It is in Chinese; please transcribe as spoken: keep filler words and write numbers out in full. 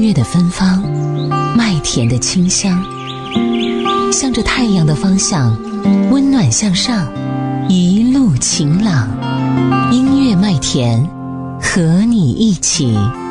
乐的芬芳，麦田的清香，向着太阳的方向，温暖向上，一路晴朗。音乐麦田，和你一起